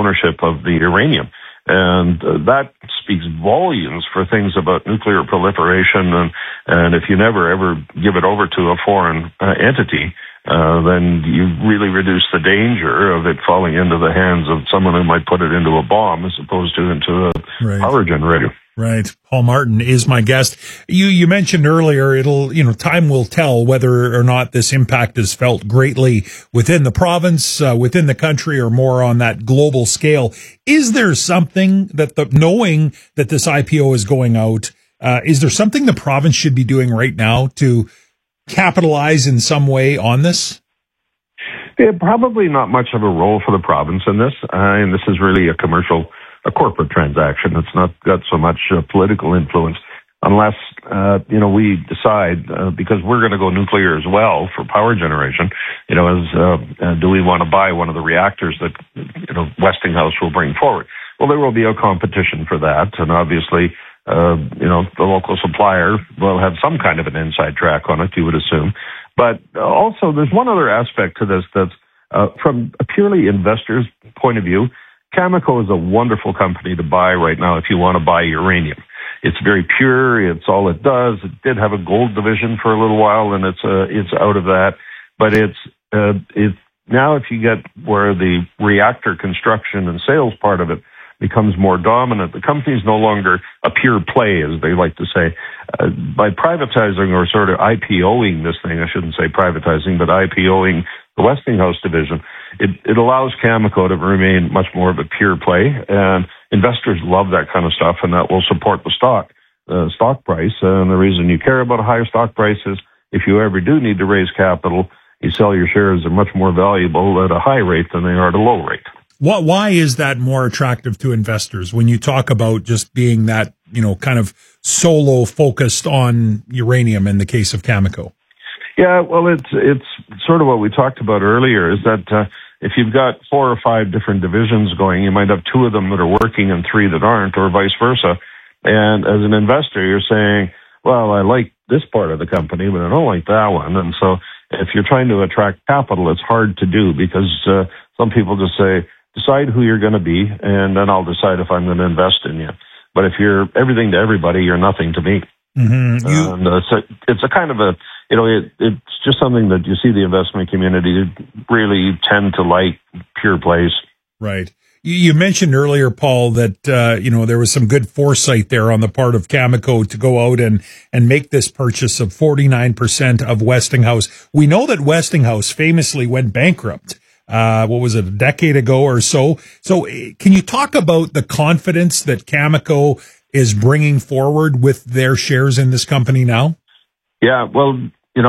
ownership of the uranium. And that speaks volumes for things about nuclear proliferation. And if you never, ever give it over to a foreign entity, then you really reduce the danger of it falling into the hands of someone who might put it into a bomb as opposed to into a power generator. Right. Paul Martin is my guest. You mentioned earlier, time will tell whether or not this impact is felt greatly within the province, within the country, or more on that global scale. Is there something that knowing that this IPO is going out, is there something the province should be doing right now to capitalize in some way on this? Yeah, probably not much of a role for the province in this. And this is really a corporate transaction. It's not got so much political influence unless, we decide, because we're going to go nuclear as well for power generation, do we want to buy one of the reactors that, Westinghouse will bring forward? Well, there will be a competition for that. And obviously, the local supplier will have some kind of an inside track on it, you would assume. But also, there's one other aspect to this that's, from a purely investor's point of view, Cameco is a wonderful company to buy right now if you want to buy uranium. It's very pure. It's all it does. It did have a gold division for a little while, and it's out of that. But it's now if you get where the reactor construction and sales part of it becomes more dominant, the company is no longer a pure play, as they like to say. By privatizing or sort of IPOing this thing, I shouldn't say privatizing, but IPOing the Westinghouse division, it allows Cameco to remain much more of a pure play, and investors love that kind of stuff, and that will support the stock price. And the reason you care about a higher stock price is if you ever do need to raise capital, you sell your shares are much more valuable at a high rate than they are at a low rate. Why is that more attractive to investors when you talk about just being that, kind of solo focused on uranium in the case of Cameco? Yeah, well, it's sort of what we talked about earlier, is that if you've got 4 or 5 different divisions going, you might have 2 of them that are working and 3 that aren't, or vice versa. And as an investor, you're saying, well, I like this part of the company, but I don't like that one. And so if you're trying to attract capital, it's hard to do because some people just say, decide who you're going to be, and then I'll decide if I'm going to invest in you. But if you're everything to everybody, you're nothing to me. Mm-hmm. And it's a kind of a, it's just something that you see the investment community really tend to like pure plays. Right. You mentioned earlier, Paul, that, there was some good foresight there on the part of Cameco to go out and make this purchase of 49% of Westinghouse. We know that Westinghouse famously went bankrupt. A decade ago or so? So can you talk about the confidence that Cameco is bringing forward with their shares in this company now? Yeah, well, and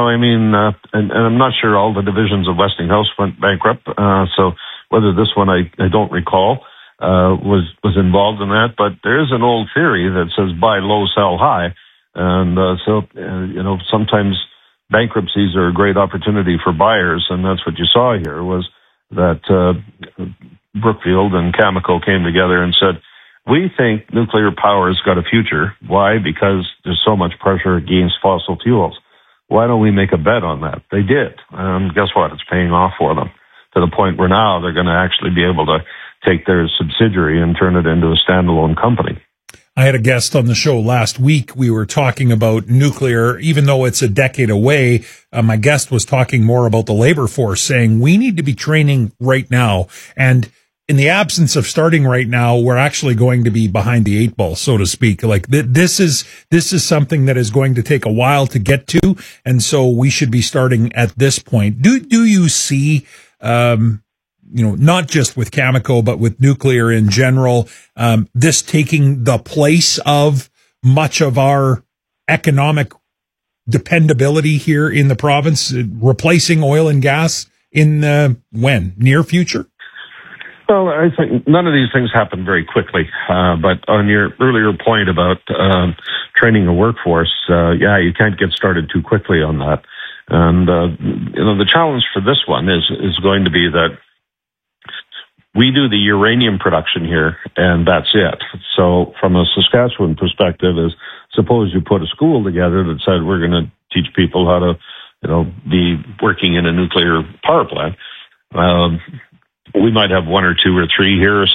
I'm not sure all the divisions of Westinghouse went bankrupt. So whether this one, I don't recall, was involved in that. But there is an old theory that says buy low, sell high. And sometimes bankruptcies are a great opportunity for buyers. And that's what you saw here was that Brookfield and Cameco came together and said, we think nuclear power has got a future. Why? Because there's so much pressure against fossil fuels. Why don't we make a bet on that? They did. And guess what? It's paying off for them to the point where now they're going to actually be able to take their subsidiary and turn it into a standalone company. I had a guest on the show last week. We were talking about nuclear, even though it's a decade away. My guest was talking more about the labor force, saying we need to be training right now. And in the absence of starting right now, we're actually going to be behind the 8 ball, so to speak. Like this is something that is going to take a while to get to. And so we should be starting at this point. Do you see, not just with Cameco, but with nuclear in general, this taking the place of much of our economic dependability here in the province, replacing oil and gas in near future? Well, I think none of these things happen very quickly. But on your earlier point about training a workforce, you can't get started too quickly on that. And the challenge for this one is going to be that we do the uranium production here, and that's it. So from a Saskatchewan perspective, is suppose you put a school together that said we're going to teach people how to, be working in a nuclear power plant. We might have 1 or 2 or 3 here or